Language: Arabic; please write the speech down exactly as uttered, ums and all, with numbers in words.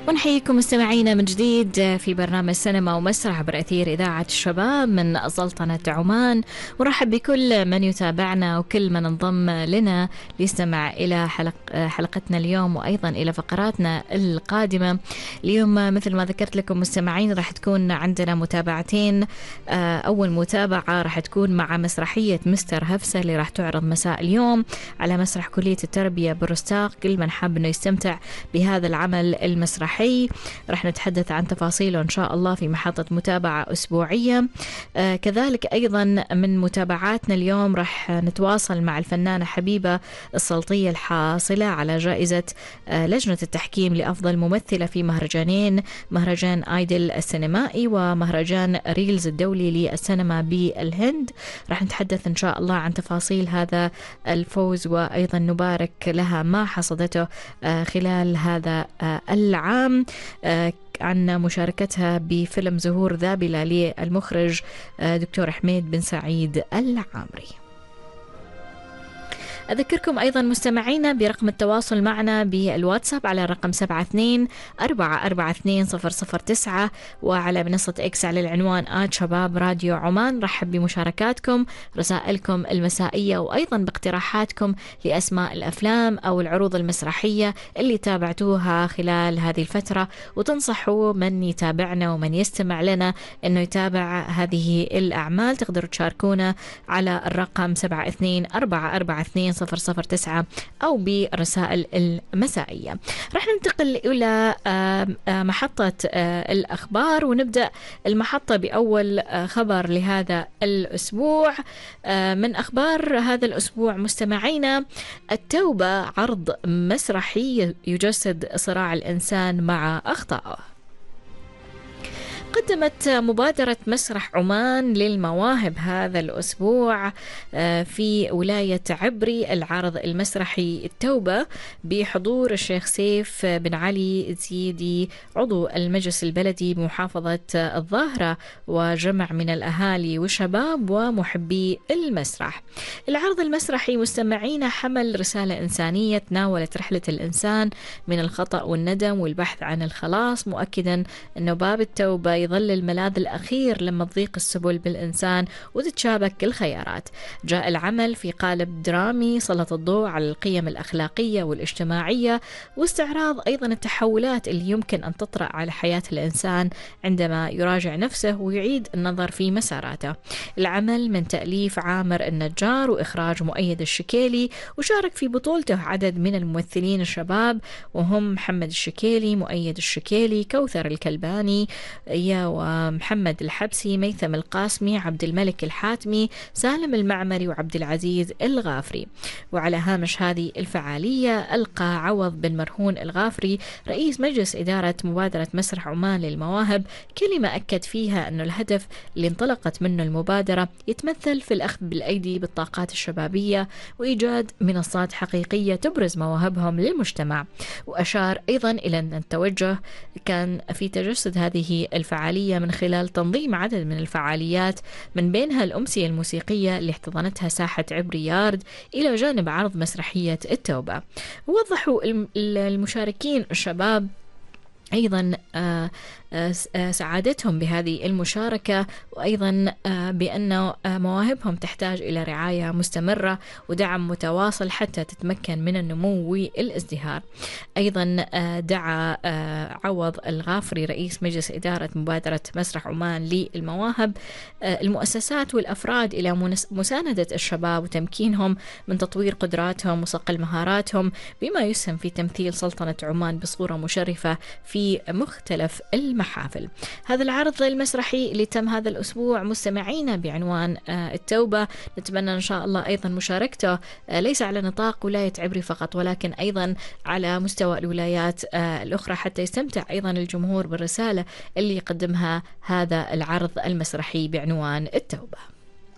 ونحييكم مستمعينا من جديد في برنامج سينما ومسرح عبر أثير إذاعة الشباب من سلطنة عمان. ورحب بكل من يتابعنا وكل من انضم لنا ليستمع إلى حلق حلقتنا اليوم وأيضا إلى فقراتنا القادمة. اليوم مثل ما ذكرت لكم مستمعين راح تكون عندنا متابعتين. أول متابعة راح تكون مع مسرحية مستر هفسة اللي راح تعرض مساء اليوم على مسرح كلية التربية بالرستاق. كل من حاب أنه يستمتع بهذا العمل المسرحي راح نتحدث عن تفاصيله إن شاء الله في محطة متابعة أسبوعية. آه كذلك أيضا من متابعاتنا اليوم راح نتواصل مع الفنانة حبيبة السلطية الحاصلة على جائزة آه لجنة التحكيم لأفضل ممثلة في مهرجانين، مهرجان آيدل السينمائي ومهرجان ريلز الدولي للسينما بالهند. راح نتحدث إن شاء الله عن تفاصيل هذا الفوز وأيضا نبارك لها ما حصدته آه خلال هذا آه العام عن مشاركتها بفيلم زهور ذابلة للمخرج دكتور حميد بن سعيد العامري. أذكركم أيضا مستمعينا برقم التواصل معنا بالواتساب على رقم سبعة اثنين أربعة أربعة اثنين صفر صفر تسعة، وعلى منصة إكس على العنوان آت شباب راديو عمان. رحب بمشاركاتكم، رسائلكم المسائية وأيضا باقتراحاتكم لأسماء الأفلام أو العروض المسرحية اللي تابعتوها خلال هذه الفترة، وتنصحوا من يتابعنا ومن يستمع لنا أنه يتابع هذه الأعمال. تقدروا تشاركونا على الرقم سبعة اثنين أربعة أربعة اثنين صفر صفر تسعة أو بالرسائل المسائية. رح ننتقل إلى محطة الأخبار، ونبدأ المحطة بأول خبر لهذا الأسبوع. من أخبار هذا الأسبوع مستمعينا، التوبة عرض مسرحي يجسد صراع الإنسان مع أخطائه. قدمت مبادرة مسرح عمان للمواهب هذا الأسبوع في ولاية عبري العرض المسرحي التوبة بحضور الشيخ سيف بن علي الزيدي عضو المجلس البلدي بمحافظة الظاهرة وجمع من الأهالي والشباب ومحبي المسرح. العرض المسرحي مستمعين حمل رسالة إنسانية تناولت رحلة الإنسان من الخطأ والندم والبحث عن الخلاص، مؤكدا أنه باب التوبة يظل الملاذ الأخير لما تضيق السبل بالإنسان وتتشابك الخيارات. جاء العمل في قالب درامي سلط الضوء على القيم الأخلاقية والاجتماعية واستعراض أيضا التحولات اللي يمكن أن تطرأ على حياة الإنسان عندما يراجع نفسه ويعيد النظر في مساراته. العمل من تأليف عامر النجار وإخراج مؤيد الشكيلي، وشارك في بطولته عدد من الممثلين الشباب وهم محمد الشكيلي، مؤيد الشكيلي، كوثر الكلباني ومحمد الحبسي، ميثم القاسمي، عبد الملك الحاتمي، سالم المعمري وعبد العزيز الغافري. وعلى هامش هذه الفعالية ألقى عوض بن مرهون الغافري رئيس مجلس إدارة مبادرة مسرح عمان للمواهب كلمة أكد فيها أن الهدف اللي انطلقت منه المبادرة يتمثل في الأخذ بالأيدي بالطاقات الشبابية وإيجاد منصات حقيقية تبرز مواهبهم للمجتمع. وأشار أيضا إلى أن التوجه كان في تجسد هذه الفعالية من خلال تنظيم عدد من الفعاليات من بينها الأمسية الموسيقية اللي احتضنتها ساحة عبري يارد إلى جانب عرض مسرحية التوبة. ووضحوا المشاركين الشباب أيضا سعادتهم بهذه المشاركة، وأيضا بأن مواهبهم تحتاج إلى رعاية مستمرة ودعم متواصل حتى تتمكن من النمو والازدهار. أيضا دعا عوض الغافري رئيس مجلس إدارة مبادرة مسرح عمان للمواهب المؤسسات والأفراد إلى مساندة الشباب وتمكينهم من تطوير قدراتهم وصقل مهاراتهم بما يسهم في تمثيل سلطنة عمان بصورة مشرفة في مختلف المحافل. هذا العرض المسرحي اللي تم هذا الأسبوع مستمعينا بعنوان التوبة، نتمنى إن شاء الله أيضا مشاركته ليس على نطاق ولاية عبري فقط ولكن أيضا على مستوى الولايات الأخرى حتى يستمتع أيضا الجمهور بالرسالة اللي يقدمها هذا العرض المسرحي بعنوان التوبة.